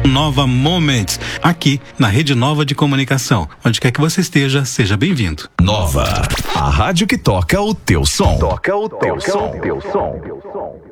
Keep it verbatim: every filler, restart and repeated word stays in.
Nova Moments, aqui na Rede Nova de Comunicação. Onde quer que você esteja, seja bem-vindo. Nova, a rádio que toca o teu som. Toca o teu som. Teu som.